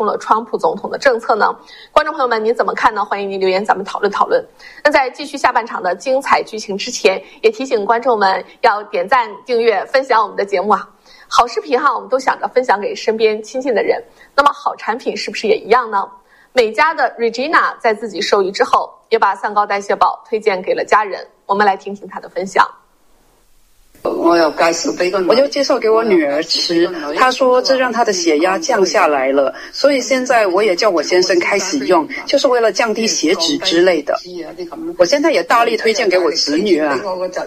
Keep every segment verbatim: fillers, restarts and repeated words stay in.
通了川普总统的政策呢？观众朋友们，您怎么看呢？欢迎您留言，咱们讨论讨论。那在继续下半场的精彩剧情之前，也提醒观众们要点赞、订阅、分享我们的节目啊！好视频哈，我们都想着分享给身边亲近的人。那么好产品是不是也一样呢？美家的 Regina 在自己受益之后，也把三高代谢宝推荐给了家人。我们来听听她的分享。 我有介绍俾我，我就介绍给我女儿吃，她说这让她的血压降下来了，所以现在我也叫我先生开始用，就是为了降低血脂之类的。我现在也大力推荐给我子女啊。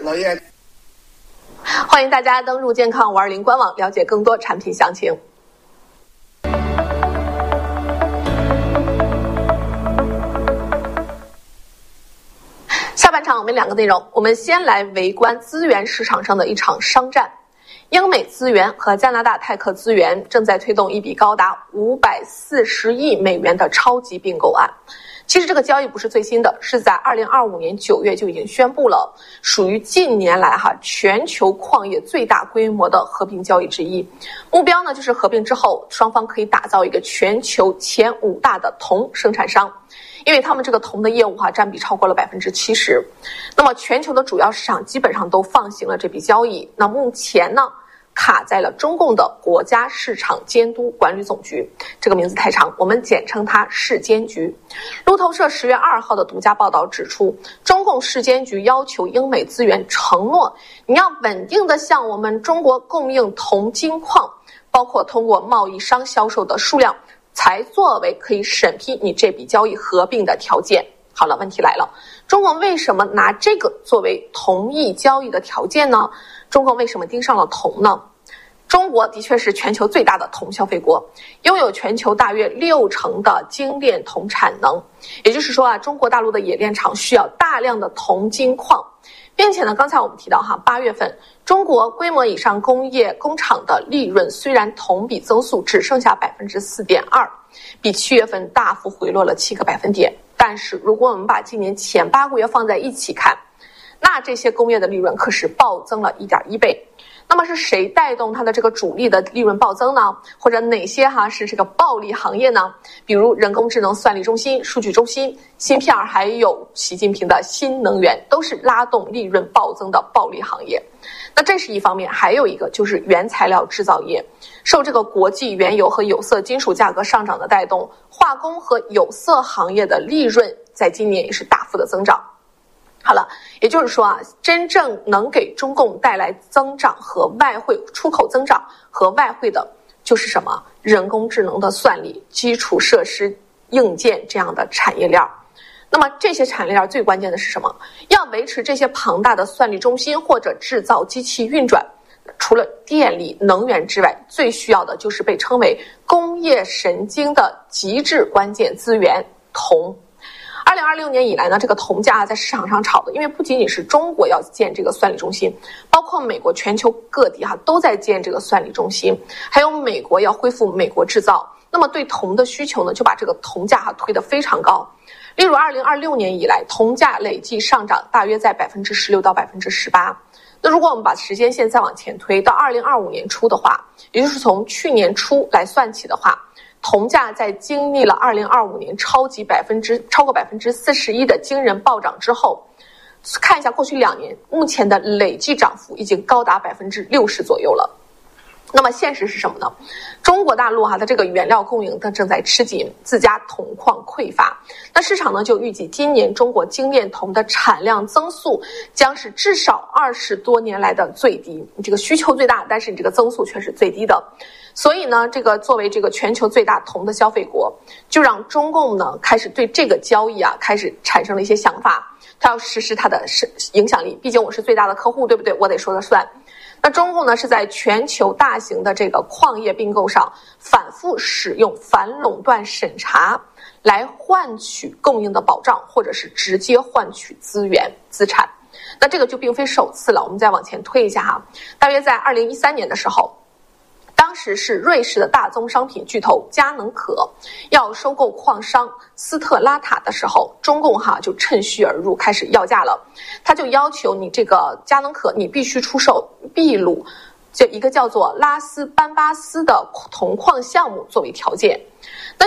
欢迎大家登入健康五二零官网，了解更多产品详情。下半场我们两个内容，我们先来围观资源市场上的一场商战。英美资源和加拿大泰克资源正在推动一笔高达五百四十亿美元的超级并购案。其实这个交易不是最新的，是在二零二五年九月就已经宣布了，属于近年来哈全球矿业最大规模的合并交易之一。目标呢就是合并之后，双方可以打造一个全球前五大的铜生产商。因为他们这个铜的业务哈占比超过了百分之七十，那么全球的主要市场基本上都放行了这笔交易。那目前呢，卡在了中共的国家市场监督管理总局，这个名字太长，我们简称它市监局。路透社十月二号的独家报道指出，中共市监局要求英美资源承诺，你要稳定的向我们中国供应铜金矿，包括通过贸易商销售的数量，才作为可以审批你这笔交易合并的条件。好了，问题来了，中国为什么拿这个作为同意交易的条件呢？中国为什么盯上了铜呢？中国的确是全球最大的铜消费国，拥有全球大约六成的精炼铜产能。也就是说啊，中国大陆的冶炼厂需要大量的铜金矿，并且呢，刚才我们提到哈，八月份中国规模以上工业工厂的利润虽然同比增速只剩下百分之四点二，比七月份大幅回落了七个百分点。但是如果我们把今年前八个月放在一起看，那这些工业的利润可是暴增了一点一倍。那么是谁带动它的这个主力的利润暴增呢？或者哪些哈是这个暴利行业呢？比如人工智能算力中心、数据中心、芯片，还有习近平的新能源，都是拉动利润暴增的暴利行业。那这是一方面，还有一个就是原材料制造业，受这个国际原油和有色金属价格上涨的带动，化工和有色行业的利润在今年也是大幅的增长。好了，也就是说啊，真正能给中共带来增长和外汇出口增长和外汇的，就是什么？人工智能的算力、基础设施、硬件这样的产业链。那么这些产业链最关键的是什么？要维持这些庞大的算力中心或者制造机器运转，除了电力、能源之外，最需要的就是被称为工业神经的极致关键资源——铜。二零二六年以来呢，这个铜价在市场上炒的，因为不仅仅是中国要建这个算力中心，包括美国全球各地哈都在建这个算力中心，还有美国要恢复美国制造，那么对铜的需求呢，就把这个铜价哈推得非常高。例如二零二六年以来，铜价累计上涨大约在百分之十六到百分之十八。那如果我们把时间线再往前推到二零二五年初的话，也就是从去年初来算起的话，铜价在经历了二零二五年超级百分之超过百分之四十一的惊人暴涨之后，看一下过去两年，目前的累计涨幅已经高达百分之六十左右了。那么现实是什么呢？中国大陆哈、啊，它这个原料供应它正在吃紧，自家铜矿匮乏。那市场呢就预计今年中国精炼铜的产量增速将是至少二十多年来的最低。你这个需求最大，但是你这个增速却是最低的。所以呢，这个作为这个全球最大铜的消费国，就让中共呢开始对这个交易啊开始产生了一些想法，它要实施它的影响力。毕竟我是最大的客户，对不对？我得说了算。那中共呢是在全球大型的这个矿业并购上反复使用反垄断审查来换取供应的保障，或者是直接换取资源资产。那这个就并非首次了，我们再往前推一下哈，大约在二零一三年的时候，当时是瑞士的大宗商品巨头佳能可要收购矿商斯特拉塔的时候，中共哈就趁虚而入，开始要价了。他就要求你这个佳能可，你必须出售秘鲁这一个叫做拉斯班巴斯的铜矿项目作为条件。